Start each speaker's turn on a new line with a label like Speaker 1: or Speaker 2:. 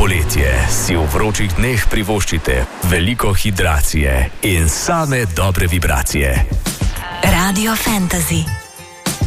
Speaker 1: poletje si v vročih dneh privoščite veliko hidracije in same dobre vibracije.
Speaker 2: Radio Fantasy.